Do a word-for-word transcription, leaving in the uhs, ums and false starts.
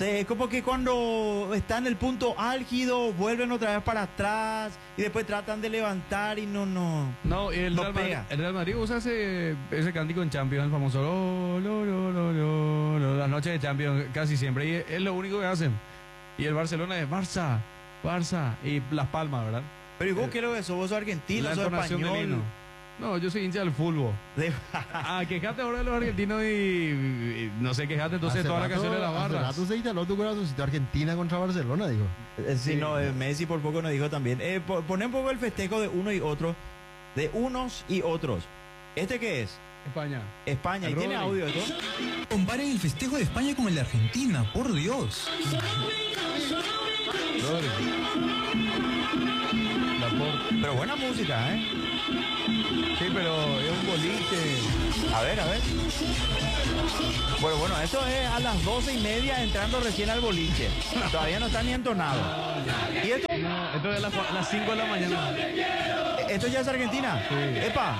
Es como que cuando están en el punto álgido, vuelven otra vez para atrás y después tratan de levantar y no, no. No, el, no Real Madrid, pega. el Real Madrid usa ese, ese cántico en Champions, el famoso lo, lo, lo, lo, lo, lo, las noches de Champions, casi siempre. Y es lo único que hacen. Y el Barcelona es Barça, Barça y Las Palmas, ¿verdad? Pero ¿y vos El- qué lo ves? ¿Sos vos argentino, La sos entonación del español? himno. No, yo soy hincha del fútbol. De- Ah, quejate ahora de los argentinos y, y no sé, quejate entonces Hace toda la rato- canción de las hace barras. rato se instaló tu corazoncito Argentina contra Barcelona, dijo. Eh, Sí, no, eh, Messi por poco nos dijo también. Eh, po- poné un poco el festejo de uno y otro, de unos y otros. ¿Este qué es? España. España. ¿Y El tiene Rodri. audio esto? Comparen el festejo de España con el de Argentina, por Dios. Rodri. Laporte. Pero buena música, ¿eh? Sí, pero es un boliche. A ver, a ver. Bueno, bueno, esto es a las doce y media entrando recién al boliche. Todavía no está ni entonado. ¿Y esto? No, esto es a las, cua- las cinco de la mañana. ¿Esto ya es Argentina? Sí. Epa,